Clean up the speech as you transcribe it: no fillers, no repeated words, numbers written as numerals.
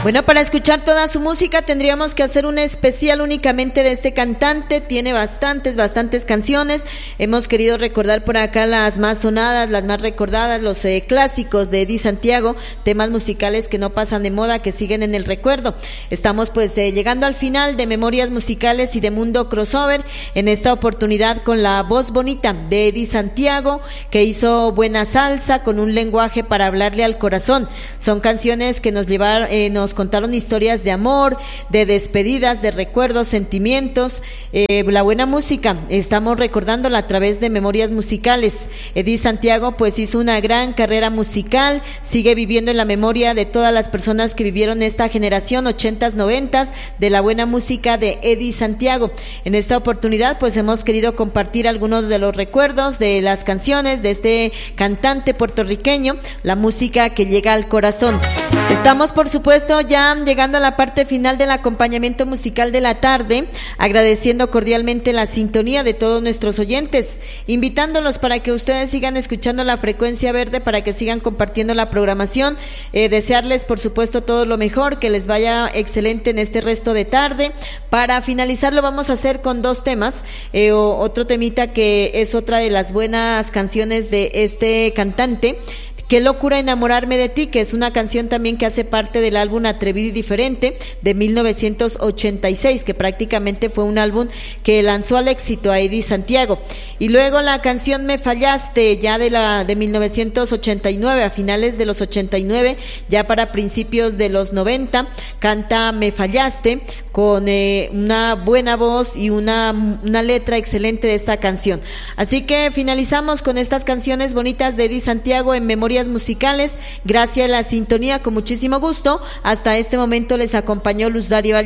Bueno, para escuchar toda su música tendríamos que hacer un especial únicamente de este cantante. Tiene bastantes canciones. Hemos querido recordar por acá las más sonadas, las más recordadas, los clásicos de Eddie Santiago, temas musicales que no pasan de moda, que siguen en el recuerdo. Estamos pues llegando al final de Memorias Musicales y de Mundo Crossover, en esta oportunidad con la voz bonita de Eddie Santiago, que hizo buena salsa con un lenguaje para hablarle al corazón. Son canciones que nos contaron historias de amor, de despedidas, de recuerdos, sentimientos, la buena música. Estamos recordándola a través de Memorias Musicales. Eddie Santiago pues hizo una gran carrera musical, sigue viviendo en la memoria de todas las personas que vivieron esta generación 80s, 90s de la buena música de Eddie Santiago. En esta oportunidad pues hemos querido compartir algunos de los recuerdos de las canciones de este cantante puertorriqueño, la música que llega al corazón. Estamos por supuesto ya llegando a la parte final del acompañamiento musical de la tarde, agradeciendo cordialmente la sintonía de todos nuestros oyentes, invitándolos para que ustedes sigan escuchando la frecuencia verde, para que sigan compartiendo la programación, desearles por supuesto todo lo mejor, que les vaya excelente en este resto de tarde. Para finalizar lo vamos a hacer con dos temas, otro temita que es otra de las buenas canciones de este cantante, Qué locura enamorarme de ti, que es una canción también que hace parte del álbum Atrevido y Diferente de 1986, que prácticamente fue un álbum que lanzó al éxito a Eddie Santiago. Y luego la canción Me Fallaste, ya de 1989, a finales de los 89, ya para principios de los 90, canta Me Fallaste con una buena voz y una letra excelente de esta canción. Así que finalizamos con estas canciones bonitas de Eddie Santiago en Memorias Musicales. Gracias a la sintonía, con muchísimo gusto. Hasta este momento les acompañó Luz Dario